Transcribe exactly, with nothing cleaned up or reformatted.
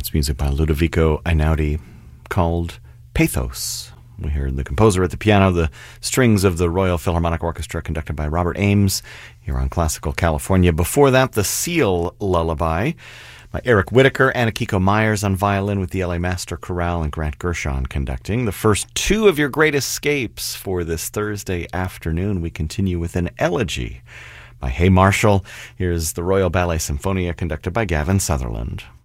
That's music by Ludovico Einaudi called Pathos. We heard the composer at the piano, the strings of the Royal Philharmonic Orchestra conducted by Robert Ames here on Classical California. Before that, the Seal Lullaby by Eric Whitaker and Akiko Myers on violin with the L A Master Chorale and Grant Gershon conducting. The first two of your great escapes for this Thursday afternoon. We continue with an elegy by Hay Marshall. Here's the Royal Ballet Symphonia conducted by Gavin Sutherland.